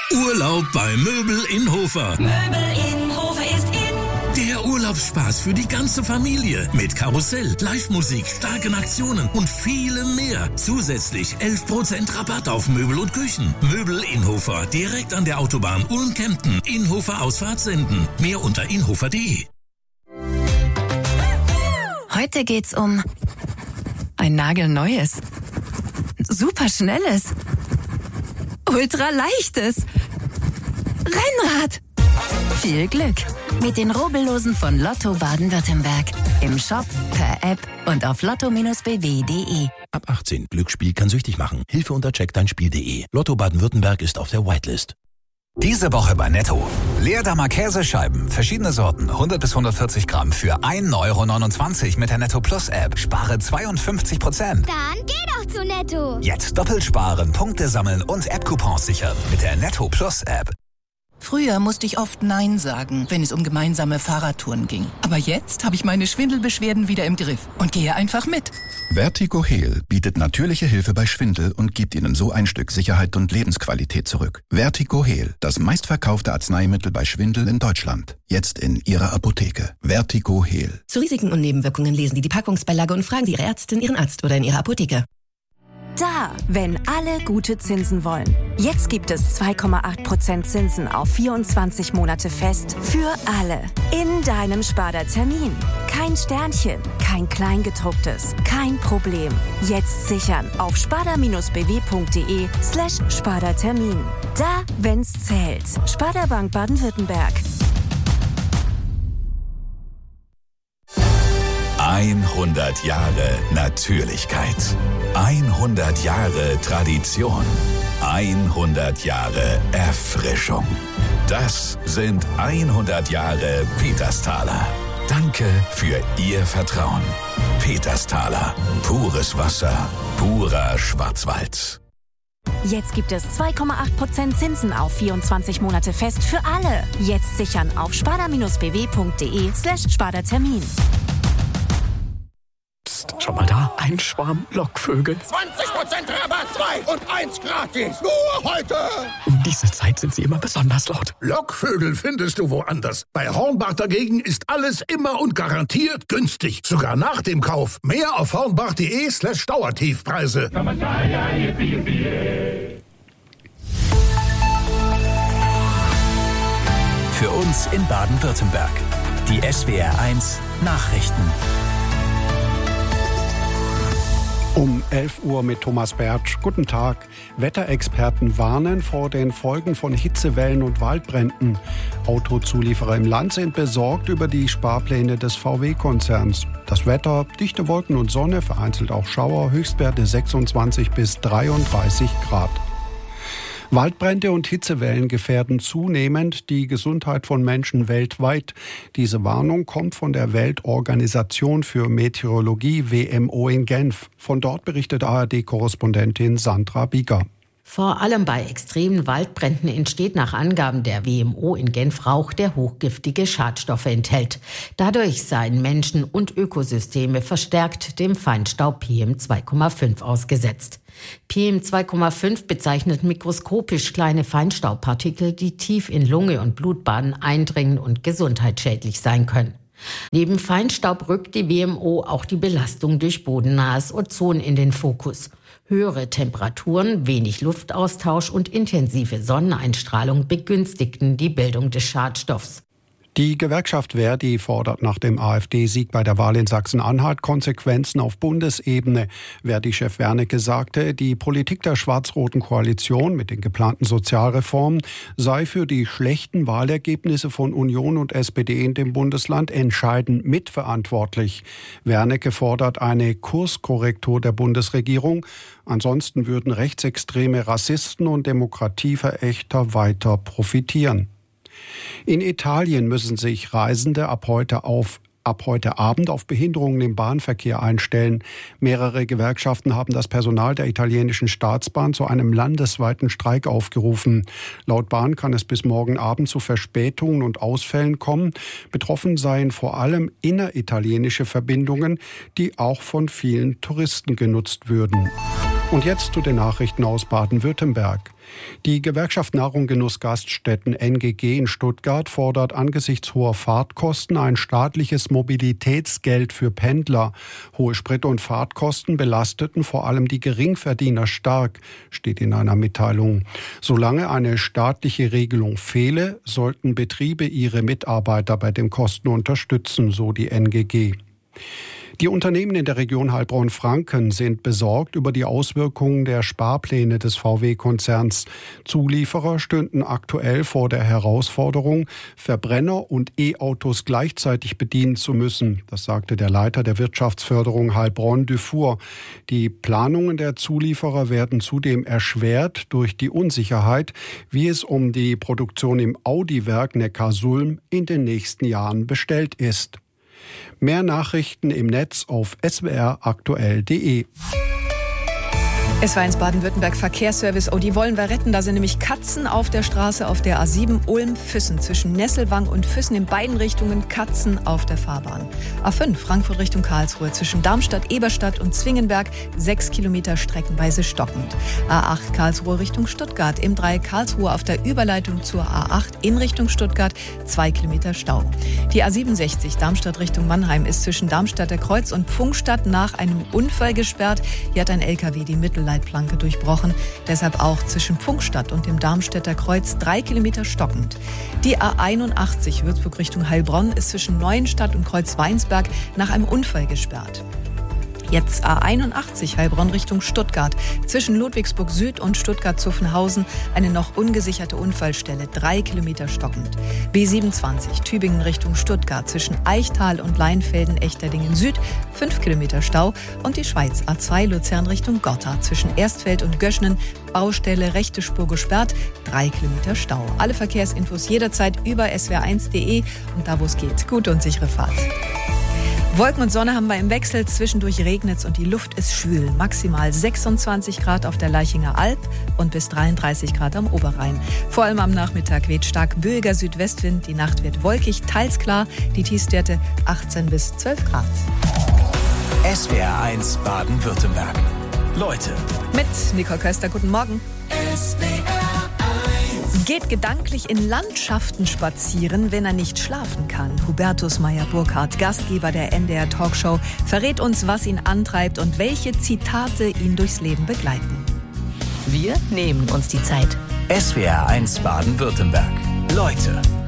Urlaub bei Möbel in Hofer. Möbel in Hofer ist in. Der Urlaubsspaß für die ganze Familie. Mit Karussell, Live-Musik, starken Aktionen und vielem mehr. Zusätzlich 11% Rabatt auf Möbel und Küchen. Möbel in Hofer. Direkt an der Autobahn Ulm-Kempten. Inhofer Ausfahrt senden. Mehr unter inhofer.de. Heute geht's um ein nagelneues, superschnelles, ultraleichtes Rennrad. Viel Glück mit den Rubbellosen von Lotto Baden-Württemberg. Im Shop, per App und auf lotto-bw.de. Ab 18. Glücksspiel kann süchtig machen. Hilfe unter checkdeinspiel.de. Lotto Baden-Württemberg ist auf der Whitelist. Diese Woche bei Netto. Leerdammer Käsescheiben, verschiedene Sorten, 100 bis 140 Gramm für 1,29 € mit der Netto Plus App. Spare 52%. Dann geh doch zu Netto. Jetzt doppelt sparen, Punkte sammeln und App-Coupons sichern mit der Netto Plus App. Früher musste ich oft Nein sagen, wenn es um gemeinsame Fahrradtouren ging. Aber jetzt habe ich meine Schwindelbeschwerden wieder im Griff und gehe einfach mit. Vertigo Heal bietet natürliche Hilfe bei Schwindel und gibt Ihnen so ein Stück Sicherheit und Lebensqualität zurück. Vertigo Heal, das meistverkaufte Arzneimittel bei Schwindel in Deutschland. Jetzt in Ihrer Apotheke. Vertigo Heal. Zu Risiken und Nebenwirkungen lesen Sie die Packungsbeilage und fragen Sie Ihre Ärztin, Ihren Arzt oder in Ihrer Apotheke. Da, wenn alle gute Zinsen wollen. Jetzt gibt es 2,8% Zinsen auf 24 Monate fest für alle. In deinem Sparda-Termin. Kein Sternchen, kein Kleingedrucktes, kein Problem. Jetzt sichern auf sparda-bw.de/Sparda-Termin. Da, wenn's zählt. Sparda Bank Baden-Württemberg. 100 Jahre Natürlichkeit. 100 Jahre Tradition. 100 Jahre Erfrischung. Das sind 100 Jahre Petersthaler. Danke für Ihr Vertrauen. Petersthaler. Pures Wasser. Purer Schwarzwald. Jetzt gibt es 2,8% Zinsen auf 24 Monate fest für alle. Jetzt sichern auf sparda-bw.de/Sparda-Termin. Schau mal da, ein Schwarm Lockvögel. 20% Rabatt, 2 und 1 gratis. Nur heute. Um diese Zeit sind sie immer besonders laut. Lockvögel findest du woanders. Bei Hornbach dagegen ist alles immer und garantiert günstig. Sogar nach dem Kauf. Mehr auf hornbach.de/Dauertiefpreise. Für uns in Baden-Württemberg. Die SWR1 Nachrichten. Um 11 Uhr mit Thomas Bertsch. Guten Tag. Wetterexperten warnen vor den Folgen von Hitzewellen und Waldbränden. Autozulieferer im Land sind besorgt über die Sparpläne des VW-Konzerns. Das Wetter, dichte Wolken und Sonne, vereinzelt auch Schauer, Höchstwerte 26 bis 33 Grad. Waldbrände und Hitzewellen gefährden zunehmend die Gesundheit von Menschen weltweit. Diese Warnung kommt von der Weltorganisation für Meteorologie WMO in Genf. Von dort berichtet ARD-Korrespondentin Sandra Bieger. Vor allem bei extremen Waldbränden entsteht nach Angaben der WMO in Genf Rauch, der hochgiftige Schadstoffe enthält. Dadurch seien Menschen und Ökosysteme verstärkt dem Feinstaub PM2,5 ausgesetzt. PM2,5 bezeichnet mikroskopisch kleine Feinstaubpartikel, die tief in Lunge und Blutbahnen eindringen und gesundheitsschädlich sein können. Neben Feinstaub rückt die WMO auch die Belastung durch bodennahes Ozon in den Fokus. Höhere Temperaturen, wenig Luftaustausch und intensive Sonneneinstrahlung begünstigten die Bildung des Schadstoffs. Die Gewerkschaft Verdi fordert nach dem AfD-Sieg bei der Wahl in Sachsen-Anhalt Konsequenzen auf Bundesebene. Verdi-Chef Wernicke sagte, die Politik der schwarz-roten Koalition mit den geplanten Sozialreformen sei für die schlechten Wahlergebnisse von Union und SPD in dem Bundesland entscheidend mitverantwortlich. Wernicke fordert eine Kurskorrektur der Bundesregierung. Ansonsten würden rechtsextreme Rassisten und Demokratieverächter weiter profitieren. In Italien müssen sich Reisende ab heute Abend auf Behinderungen im Bahnverkehr einstellen. Mehrere Gewerkschaften haben das Personal der italienischen Staatsbahn zu einem landesweiten Streik aufgerufen. Laut Bahn kann es bis morgen Abend zu Verspätungen und Ausfällen kommen. Betroffen seien vor allem inneritalienische Verbindungen, die auch von vielen Touristen genutzt würden. Und jetzt zu den Nachrichten aus Baden-Württemberg. Die Gewerkschaft Nahrung Genuss Gaststätten NGG in Stuttgart fordert angesichts hoher Fahrtkosten ein staatliches Mobilitätsgeld für Pendler. Hohe Sprit- und Fahrtkosten belasteten vor allem die Geringverdiener stark, steht in einer Mitteilung. Solange eine staatliche Regelung fehle, sollten Betriebe ihre Mitarbeiter bei den Kosten unterstützen, so die NGG. Die Unternehmen in der Region Heilbronn-Franken sind besorgt über die Auswirkungen der Sparpläne des VW-Konzerns. Zulieferer stünden aktuell vor der Herausforderung, Verbrenner und E-Autos gleichzeitig bedienen zu müssen. Das sagte der Leiter der Wirtschaftsförderung Heilbronn Dufour. Die Planungen der Zulieferer werden zudem erschwert durch die Unsicherheit, wie es um die Produktion im Audi-Werk Neckarsulm in den nächsten Jahren bestellt ist. Mehr Nachrichten im Netz auf swraktuell.de. SW1 Baden-Württemberg Verkehrsservice. Oh, die wollen wir retten. Da sind nämlich Katzen auf der Straße auf der A7 Ulm-Füssen. Zwischen Nesselwang und Füssen in beiden Richtungen Katzen auf der Fahrbahn. A5 Frankfurt Richtung Karlsruhe. Zwischen Darmstadt, Eberstadt und Zwingenberg 6 Kilometer streckenweise stockend. A8 Karlsruhe Richtung Stuttgart. Im Dreieck Karlsruhe auf der Überleitung zur A8 in Richtung Stuttgart 2 Kilometer Stau. Die A67 Darmstadt Richtung Mannheim ist zwischen Darmstadter Kreuz und Pfungstadt nach einem Unfall gesperrt. Hier hat ein LKW die Mittelleitplanke durchbrochen. Deshalb auch zwischen Pfungstadt und dem Darmstädter Kreuz 3 Kilometer stockend. Die A81 Würzburg Richtung Heilbronn ist zwischen Neuenstadt und Kreuzweinsberg nach einem Unfall gesperrt. Jetzt A81 Heilbronn Richtung Stuttgart. Zwischen Ludwigsburg Süd und Stuttgart-Zuffenhausen eine noch ungesicherte Unfallstelle, 3 Kilometer stockend. B27 Tübingen Richtung Stuttgart. Zwischen Eichtal und Leinfelden-Echterdingen Süd 5 Kilometer Stau. Und die Schweiz A2 Luzern Richtung Gotha. Zwischen Erstfeld und Göschenen Baustelle, rechte Spur gesperrt, 3 Kilometer Stau. Alle Verkehrsinfos jederzeit über swr1.de und da, wo es geht. Gute und sichere Fahrt. Wolken und Sonne haben wir im Wechsel, zwischendurch regnet's und die Luft ist schwül. Maximal 26 Grad auf der Laichinger Alb und bis 33 Grad am Oberrhein. Vor allem am Nachmittag weht stark böiger Südwestwind, die Nacht wird wolkig, teils klar, die Tiefstwerte 18 bis 12 Grad. SWR1 Baden-Württemberg. Leute. Mit Nicole Köster, guten Morgen. Geht gedanklich in Landschaften spazieren, wenn er nicht schlafen kann. Hubertus Meyer-Burkhardt, Gastgeber der NDR Talkshow, verrät uns, was ihn antreibt und welche Zitate ihn durchs Leben begleiten. Wir nehmen uns die Zeit. SWR1 Baden-Württemberg. Leute.